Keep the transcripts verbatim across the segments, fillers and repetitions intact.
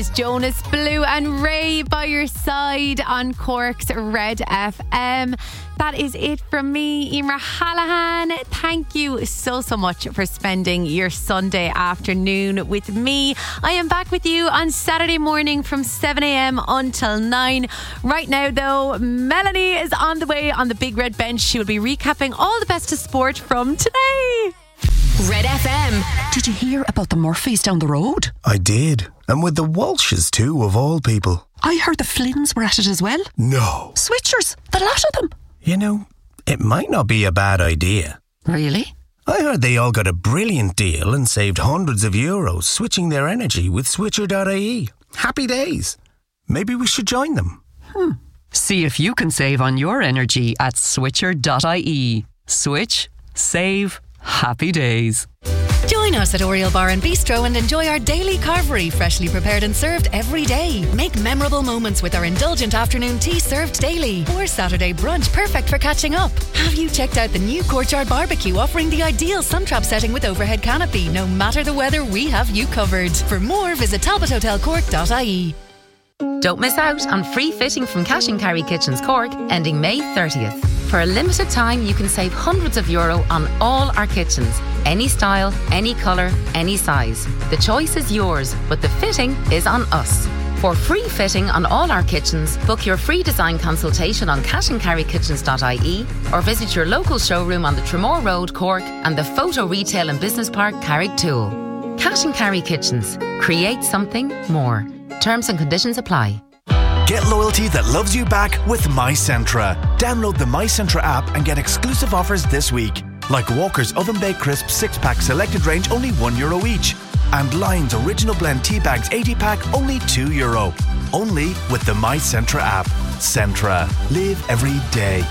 It's Jonas Blue and Ray by your side on Cork's Red F M. That is it from me, Emer Hallahan. Thank you so, so much for spending your Sunday afternoon with me. I am back with you on Saturday morning from seven a.m. until nine. Right now, though, Melanie is on the way on the big red bench. She will be recapping all the best of sport from today. Red F M. Did you hear about the Murphys down the road? I did. And with the Walshes too, of all people. I heard the Flynns were at it as well. No. Switchers, the lot of them. You know, it might not be a bad idea. Really? I heard they all got a brilliant deal and saved hundreds of euros switching their energy with switcher dot I E. Happy days. Maybe we should join them. Hmm. See if you can save on your energy at switcher dot I E. Switch, save, happy days. Join us at Oriel Bar and Bistro and enjoy our daily carvery, freshly prepared and served every day. Make memorable moments with our indulgent afternoon tea served daily, or Saturday brunch perfect for catching up. Have you checked out the new Courtyard Barbecue, offering the ideal sun trap setting with overhead canopy? No matter the weather, we have you covered. For more, visit talbot hotel cork dot I E. Don't miss out on free fitting from Cash and Carry Kitchens Cork, ending May thirtieth. For a limited time, you can save hundreds of euro on all our kitchens. Any style, any colour, any size. The choice is yours, but the fitting is on us. For free fitting on all our kitchens, book your free design consultation on cash and carry kitchens dot I E or visit your local showroom on the Tremore Road, Cork, and the Photo Retail and Business Park, Carrigtwohill. Cash and Carry Kitchens. Create something more. Terms and conditions apply. Get loyalty that loves you back with MyCentra. Download the MyCentra app and get exclusive offers this week. Like Walker's Oven Baked Crisp six pack selected range, only one euro each. And Lion's Original Blend Tea Bags eighty pack, only two euro. Only with the MyCentra app. Centra. Live every day.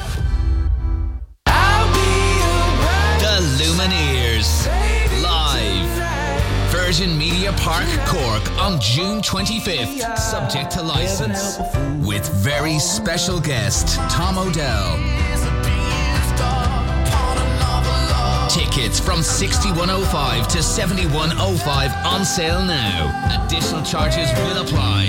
The Lumineers. Live. Virgin Media Park, Cork on June twenty-fifth. Subject to licence. With very special guest Tom O'Dell. Tickets from sixty-one oh five to seventy-one oh five on sale now. Additional charges will apply.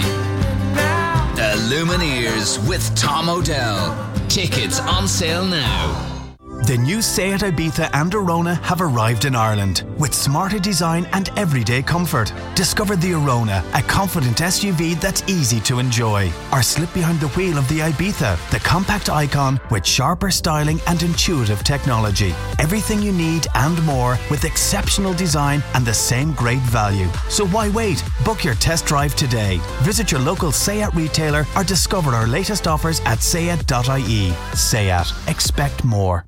The Lumineers with Tom O'Dell. Tickets on sale now. The new Seat Ibiza and Arona have arrived in Ireland with smarter design and everyday comfort. Discover the Arona, a confident S U V that's easy to enjoy. Or slip behind the wheel of the Ibiza, the compact icon with sharper styling and intuitive technology. Everything you need and more with exceptional design and the same great value. So why wait? Book your test drive today. Visit your local Seat retailer or discover our latest offers at sayat dot I E. Seat. Expect more.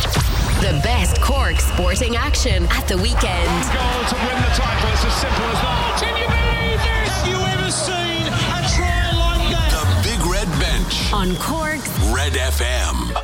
The best Cork sporting action at the weekend. One goal to win the title. It's as simple as that. Can you believe this? Have you ever seen a try like that? The Big Red Bench on Cork's Red F M.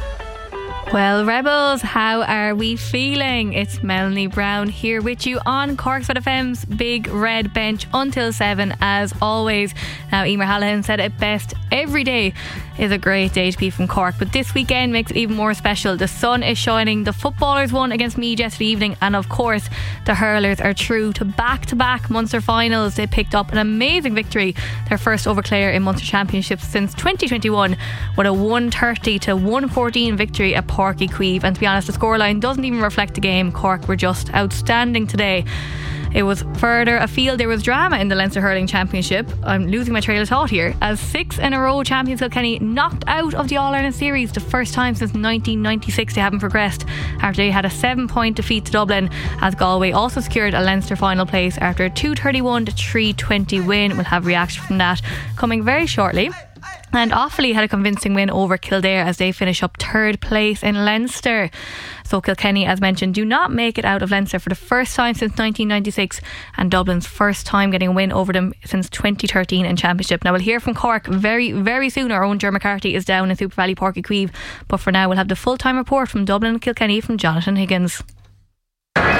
Well, Rebels, how are we feeling? It's Melanie Brown here with you on Cork's Red F M's Big Red Bench until seven, as always. Now, Emer Hallahan said it best: every day is a great day to be from Cork, but this weekend makes it even more special. The sun is shining, the footballers won against Meath yesterday evening, and of course the hurlers are through to back-to-back Munster finals. They picked up an amazing victory, their first over Clare in Munster Championships since twenty twenty-one, with a one thirty to one fourteen victory at Páirc Uí Chaoimh. And to be honest, the scoreline doesn't even reflect the game. Cork were just outstanding today. It was further afield. There was drama in the Leinster Hurling Championship. I'm losing my trail of thought here, as six in a row champions Kilkenny knocked out of the All-Ireland Series, the first time since nineteen ninety-six they haven't progressed, after they had a seven point defeat to Dublin, as Galway also secured a Leinster final place after a two thirty-one to three twenty win. We'll have reaction from that coming very shortly. And Offaly had a convincing win over Kildare as they finish up third place in Leinster. So Kilkenny, as mentioned, do not make it out of Leinster for the first time since nineteen ninety-six, and Dublin's first time getting a win over them since twenty thirteen in Championship. Now we'll hear from Cork very, very soon. Our own Ger McCarthy is down in Super Valley, Páirc Uí Chaoimh. But for now, we'll have the full-time report from Dublin and Kilkenny from Jonathan Higgins.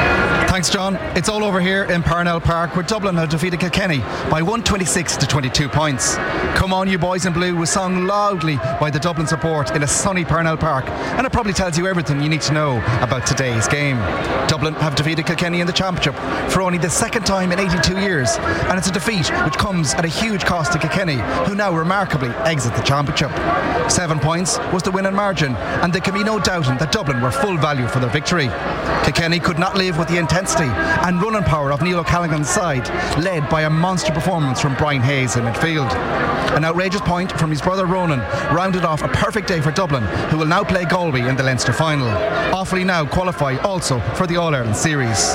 Thanks, John. It's all over here in Parnell Park, where Dublin have defeated Kilkenny by one twenty-six to twenty-two points. Come On You Boys in Blue was sung loudly by the Dublin support in a sunny Parnell Park, and it probably tells you everything you need to know about today's game. Dublin have defeated Kilkenny in the Championship for only the second time in eighty-two years, and it's a defeat which comes at a huge cost to Kilkenny, who now remarkably exit the Championship. Seven points was the winning margin, and there can be no doubting that Dublin were full value for their victory. Kilkenny could not live with the intensity and running power of Neil O'Callaghan's side, led by a monster performance from Brian Hayes in midfield. An outrageous point from his brother Ronan rounded off a perfect day for Dublin, who will now play Galway in the Leinster final. Offaly now qualify also for the All-Ireland Series.